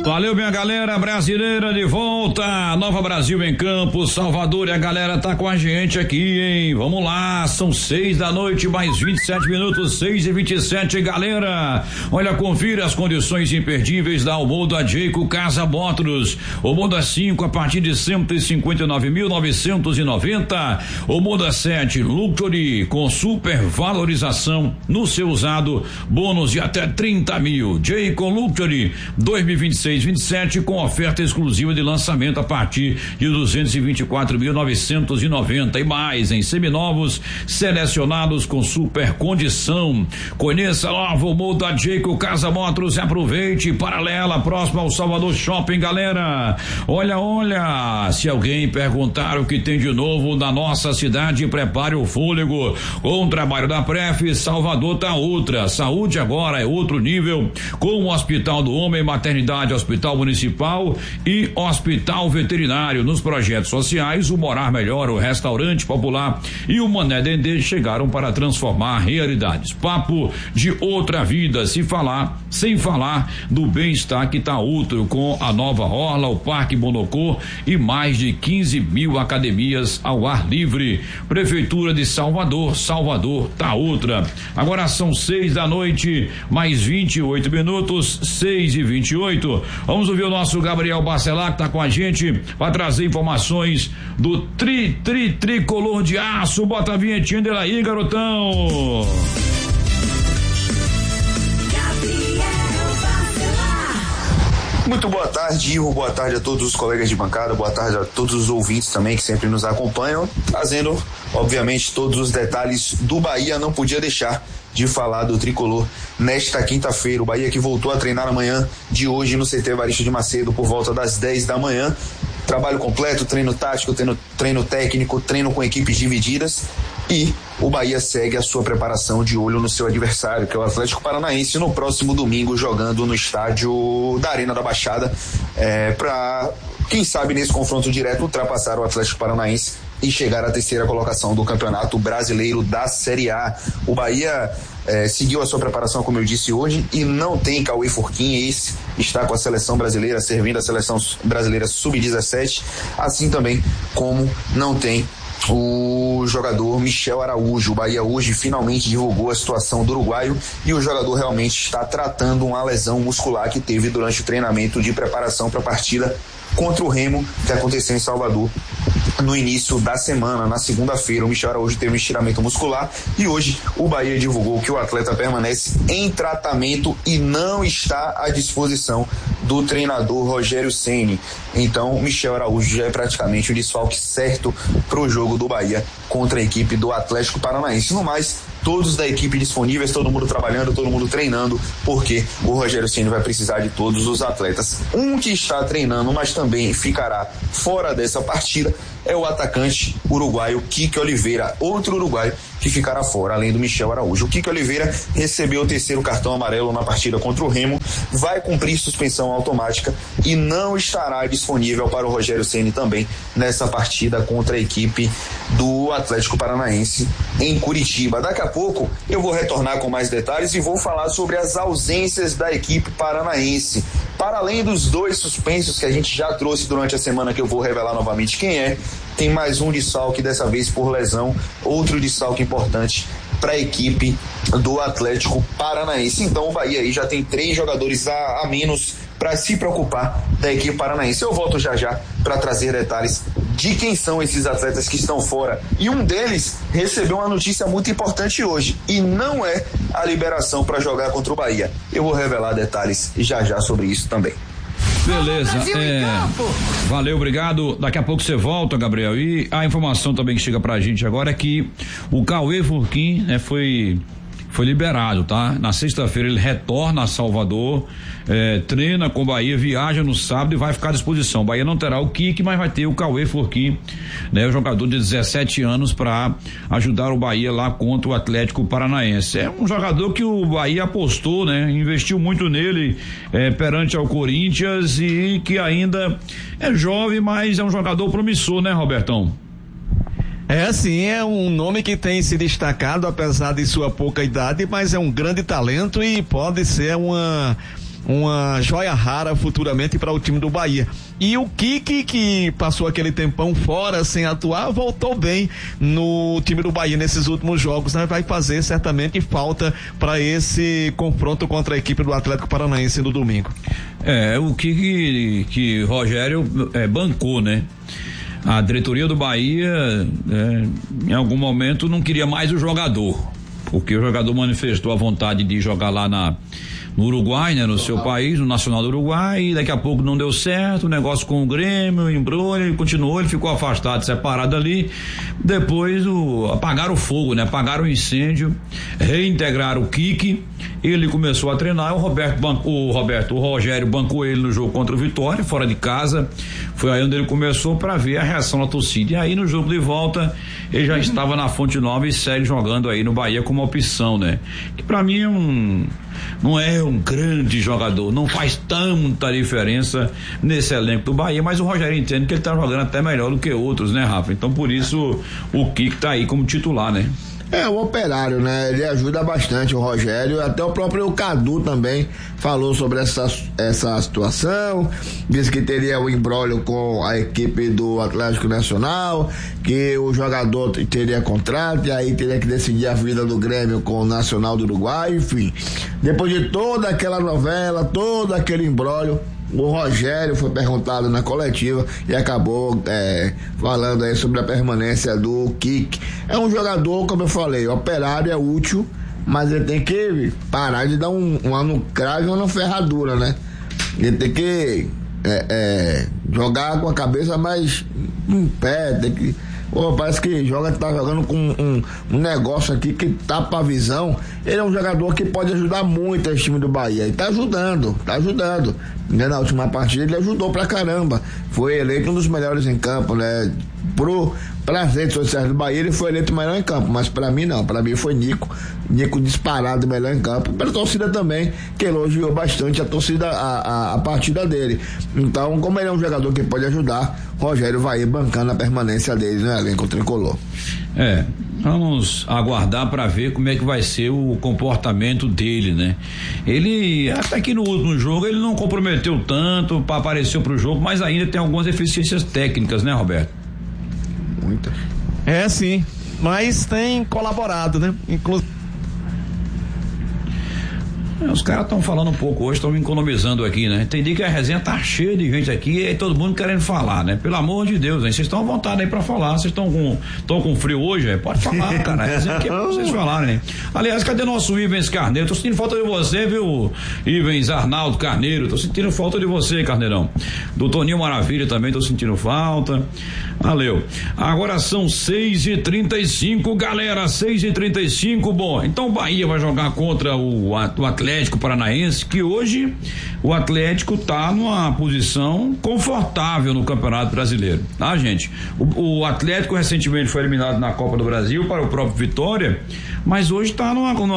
Valeu, minha galera brasileira de volta, Nova Brasil em campo, Salvador, e a galera tá com a gente aqui, hein? Vamos lá, são 6 da noite, mais 27 minutos, 6:27, galera. Olha, confira as condições imperdíveis da Almoda Jayco Casa Motors. Almoda 5 a partir de 159.990. Almoda 7 Luxury com super valorização no seu usado, bônus de até 30 mil. Jayco Luxury 2026-27 com oferta exclusiva de lançamento a partir de 224.990 e mais em seminovos selecionados com super condição. Conheça a nova Almoda Jayco Casa Motors e aproveite. Paralela, próximo ao Salvador Shopping, galera. Olha, se alguém perguntar o que tem de novo na nossa cidade, prepare o fôlego. Com o trabalho da Pref, Salvador tá outra. Saúde agora é outro nível, com o Hospital do Homem, Maternidade, Hospital Municipal e Hospital Veterinário. Nos projetos sociais, o Morar Melhor, o Restaurante Popular e o Mané Dendê chegaram para transformar realidades. Papo de outra vida, sem falar do bem-estar que tá outro, com a nova Orla, o Parque Bonocô e mais de 15 mil academias ao ar livre. Prefeitura de Salvador tá outra. Agora são 6 da noite, mais 28 minutos, 6:28. Vamos ouvir o nosso Gabriel Bacelar, que tá com a gente para trazer informações do tricolor de aço. Bota a vinhetinha dele aí, garotão. Muito boa tarde, Ivo, boa tarde a todos os colegas de bancada, boa tarde a todos os ouvintes também que sempre nos acompanham, trazendo, obviamente, todos os detalhes do Bahia. Não podia deixar de falar do tricolor nesta quinta-feira. O Bahia que voltou a treinar na manhã de hoje no CT Evaristo de Macedo por volta das 10 da manhã. Trabalho completo, treino tático, treino técnico, treino com equipes divididas, e o Bahia segue a sua preparação de olho no seu adversário, que é o Atlético Paranaense, no próximo domingo, jogando no estádio da Arena da Baixada, para, quem sabe, nesse confronto direto, ultrapassar o Atlético Paranaense e chegar à terceira colocação do Campeonato Brasileiro da Série A. O Bahia seguiu a sua preparação, como eu disse, hoje, e não tem Cauê Furquim. Esse está com a seleção brasileira, servindo a seleção brasileira sub-17, assim também como não tem o jogador Michel Araújo. O Bahia hoje finalmente divulgou a situação do uruguaio, e o jogador realmente está tratando uma lesão muscular que teve durante o treinamento de preparação para a partida contra o Remo, que aconteceu em Salvador no início da semana. Na segunda-feira, o Michel Araújo teve um estiramento muscular, e hoje o Bahia divulgou que o atleta permanece em tratamento e não está à disposição do treinador Rogério Ceni. Então, Michel Araújo já é praticamente o desfalque certo para o jogo do Bahia contra a equipe do Atlético Paranaense. No mais, todos da equipe disponíveis, todo mundo trabalhando, todo mundo treinando, porque o Rogério Ceni vai precisar de todos os atletas. Um que está treinando, mas também ficará fora dessa partida, é o atacante uruguaio Kike Oliveira, outro uruguaio que ficará fora, além do Michel Araújo. O Kike Oliveira recebeu o terceiro cartão amarelo na partida contra o Remo, vai cumprir suspensão automática e não estará disponível para o Rogério Ceni também nessa partida contra a equipe do Atlético Paranaense em Curitiba. Daqui a pouco eu vou retornar com mais detalhes e vou falar sobre as ausências da equipe paranaense. Para além dos dois suspensos que a gente já trouxe durante a semana, que eu vou revelar novamente quem é, tem mais um desfalque, dessa vez por lesão, outro desfalque importante para a equipe do Atlético Paranaense. Então o Bahia aí já tem 3 jogadores a menos para se preocupar da equipe paranaense. Eu volto já para trazer detalhes de quem são esses atletas que estão fora. E um deles recebeu uma notícia muito importante hoje, e não é a liberação para jogar contra o Bahia. Eu vou revelar detalhes já sobre isso também. Beleza, valeu, obrigado. Daqui a pouco você volta, Gabriel. E a informação também que chega pra gente agora é que o Cauê Furquim, né, foi liberado, tá? Na sexta-feira ele retorna a Salvador, treina com o Bahia, viaja no sábado e vai ficar à disposição. O Bahia não terá o Kike, mas vai ter o Cauê Furquim, né? O jogador de 17 anos, para ajudar o Bahia lá contra o Atlético Paranaense. É um jogador que o Bahia apostou, né? Investiu muito nele perante ao Corinthians, e que ainda é jovem, mas é um jogador promissor, né, Robertão? Sim, é um nome que tem se destacado apesar de sua pouca idade, mas é um grande talento e pode ser uma joia rara futuramente para o time do Bahia. E o Kiki, que passou aquele tempão fora sem atuar, voltou bem no time do Bahia nesses últimos jogos, né? Vai fazer certamente falta para esse confronto contra a equipe do Atlético Paranaense no domingo. O Kiki que Rogério bancou, né? A diretoria do Bahia, em algum momento, não queria mais o jogador, porque o jogador manifestou a vontade de jogar lá no Uruguai, né, no seu país, no Nacional do Uruguai, e daqui a pouco não deu certo, o negócio com o Grêmio, embrulho, ele continuou, ele ficou afastado, separado ali. Depois apagaram o fogo, né? Apagaram o incêndio, reintegraram o Kiki, ele começou a treinar, o Rogério bancou ele no jogo contra o Vitória, fora de casa. Foi aí onde ele começou para ver a reação da torcida. E aí no jogo de volta, ele já estava na Fonte Nova e segue jogando aí no Bahia como opção, né? Que pra mim não é um grande jogador, não faz tanta diferença nesse elenco do Bahia, mas o Rogério entende que ele tá jogando até melhor do que outros, né, Rafa? Então por isso o Kiko tá aí como titular, né? O Operário, né? Ele ajuda bastante o Rogério, até o próprio Cadu também falou sobre essa situação, disse que teria um imbróglio com a equipe do Atlético Nacional, que o jogador teria contrato e aí teria que decidir a vida do Grêmio com o Nacional do Uruguai, enfim. Depois de toda aquela novela, todo aquele imbróglio, o Rogério foi perguntado na coletiva e acabou falando aí sobre a permanência do Kiki. É um jogador, como eu falei, operário, é útil, mas ele tem que parar de dar uma no cravo e uma na ferradura, né? Ele tem que jogar com a cabeça mais em pé, tem que... parece que tá jogando com um negócio aqui que tapa a visão. Ele é um jogador que pode ajudar muito esse time do Bahia. E tá ajudando. Na última partida ele ajudou pra caramba. Foi eleito um dos melhores em campo, né? Pras redes sociais do Bahia ele foi eleito o melhor em campo, mas pra mim não, pra mim foi Nico disparado melhor em campo, pela torcida também, que elogiou bastante a torcida, a partida dele. Então, como ele é um jogador que pode ajudar, Rogério vai ir bancando a permanência dele no elenco tricolor. Vamos aguardar para ver como é que vai ser o comportamento dele, né? Ele, até que no último jogo, ele não comprometeu tanto, apareceu pro jogo, mas ainda tem algumas deficiências técnicas, né, Roberto? Muitas. Sim, mas tem colaborado, né? Inclusive. Os caras estão falando um pouco hoje, estão me economizando aqui, né? Entendi que a resenha tá cheia de gente aqui e todo mundo querendo falar, né? Pelo amor de Deus, hein? Vocês estão à vontade aí pra falar. Vocês estão com frio hoje? Pode falar, cara. A resenha aqui é pra vocês falarem, né? Aliás, cadê nosso Ivens Carneiro? Tô sentindo falta de você, viu? Ivens Arnaldo Carneiro. Tô sentindo falta de você, Carneirão. Do Toninho Maravilha também tô sentindo falta. Valeu. Agora são 6h35, galera. 6h35. Bom, então o Bahia vai jogar contra o Atlético Paranaense, que hoje o Atlético tá numa posição confortável no Campeonato Brasileiro, tá, gente? O Atlético recentemente foi eliminado na Copa do Brasil para o próprio Vitória, mas hoje tá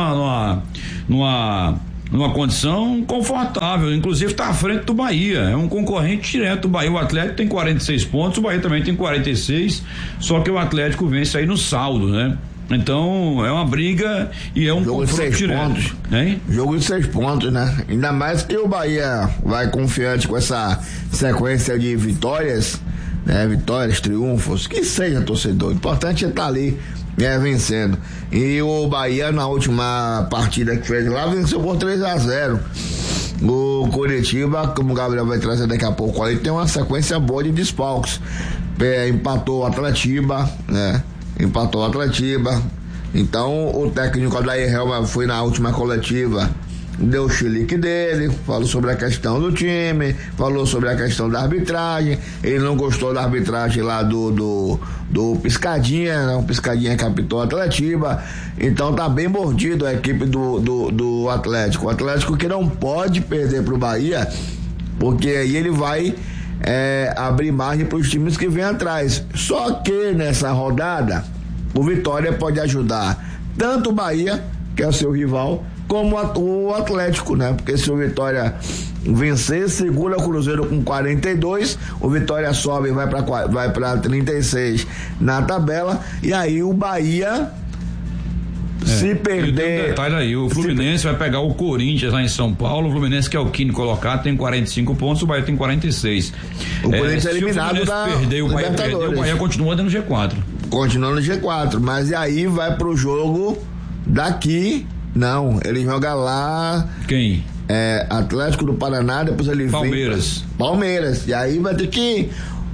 numa condição confortável, inclusive está à frente do Bahia, é um concorrente direto do Bahia. O Atlético tem 46 pontos, o Bahia também tem 46, só que o Atlético vence aí no saldo, né? Então é uma briga e é um jogo confronto de 6 direto. pontos. Hein? Jogo de 6 pontos, né? Ainda mais que o Bahia vai confiante com essa sequência de vitórias, né? Vitórias, triunfos, que seja torcedor. O importante é estar ali, vencendo. E o Bahia na última partida que fez lá venceu por 3-0. O Coritiba, como o Gabriel vai trazer daqui a pouco, ali tem uma sequência boa de desfalques. Empatou o Atletiba, né? Então o técnico Adair Helma foi na última coletiva, deu o chilique dele, falou sobre a questão do time, falou sobre a questão da arbitragem. Ele não gostou da arbitragem lá do Piscadinha, né? O Piscadinha captou o Atletiba. Então tá bem mordido a equipe do Atlético. O Atlético que não pode perder pro Bahia, porque aí ele vai abrir margem para os times que vêm atrás. Só que nessa rodada o Vitória pode ajudar tanto o Bahia, que é o seu rival, como o Atlético, né? Porque se o Vitória vencer, segura o Cruzeiro com 42, o Vitória sobe e vai para 36 na tabela, e aí o Bahia Se perder. E tem um detalhe aí, o Fluminense vai pegar o Corinthians lá em São Paulo, o Fluminense, que é o quinto colocado, tem 45 pontos, o Bahia tem 46. O Corinthians é eliminado da perder, o Bahia perdeu, o Bahia continua dentro do G4. Continua no G4, mas e aí vai pro jogo daqui. Não, ele joga lá. Quem? Atlético do Paraná, depois ele Palmeiras. vem. Palmeiras. E aí vai ter que.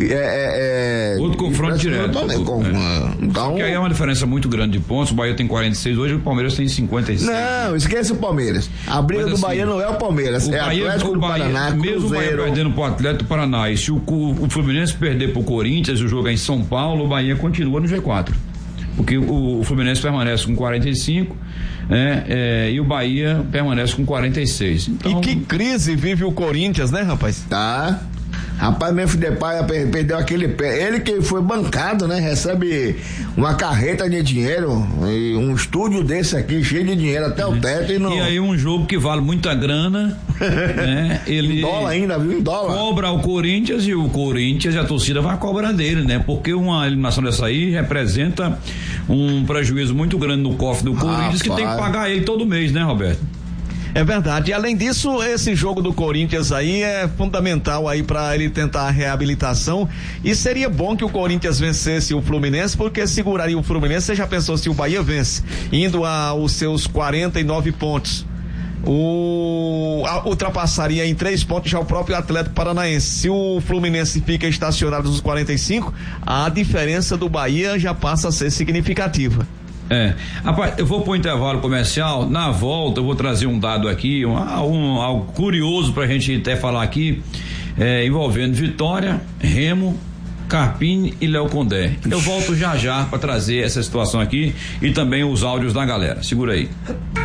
Outro confronto direto. Então, que aí é uma diferença muito grande de pontos. O Bahia tem 46 hoje, o Palmeiras tem 56. Não, esquece o Palmeiras. A briga do Bahia não é o Palmeiras, é Atlético do Paraná, mesmo o Bahia perdendo pro Atlético do Paraná, e se o Fluminense perder pro Corinthians, o jogo é em São Paulo, o Bahia continua no G4. Porque o Fluminense permanece com 45, e o Bahia permanece com 46. Então, e que crise vive o Corinthians, né, rapaz? Tá. Rapaz, Memphis Depay perdeu aquele pé. Ele que foi bancado, né? Recebe uma carreta de dinheiro e um estúdio desse aqui, cheio de dinheiro até o teto e não... E aí um jogo que vale muita grana, né? Ele em dólar ainda, viu? Em dólar. Cobra o Corinthians e o Corinthians e a torcida vai cobrar dele, né? Porque uma eliminação dessa aí representa um prejuízo muito grande no cofre do Corinthians, que tem que pagar ele todo mês, né, Roberto? É verdade. E além disso, esse jogo do Corinthians aí é fundamental aí para ele tentar a reabilitação. E seria bom que o Corinthians vencesse o Fluminense, porque seguraria o Fluminense. Você já pensou se o Bahia vence, indo aos seus 49 pontos? Ultrapassaria em 3 pontos já o próprio Atlético Paranaense. Se o Fluminense fica estacionado nos 45, a diferença do Bahia já passa a ser significativa. Rapaz, eu vou pro intervalo comercial. Na volta eu vou trazer um dado aqui, algo curioso pra gente até falar aqui, envolvendo Vitória, Remo, Carpini e Léo Condé. Eu volto já pra trazer essa situação aqui e também os áudios da galera. Segura aí.